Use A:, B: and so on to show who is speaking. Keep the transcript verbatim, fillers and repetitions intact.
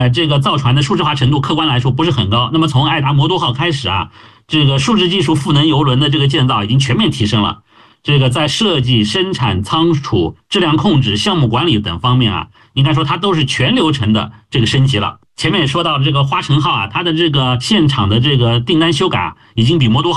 A: 呃，这个造船的数字化程度客观来说不是很高。那么从爱达摩多号开始啊，这个数字技术赋能邮轮的这个建造已经全面提升了。这个在设计、生产、仓储、质量控制、项目管理等方面啊，应该说它都是全流程的这个升级了。前面也说到这个花城号啊，它的这个现场的这个订单修改啊已经比摩多号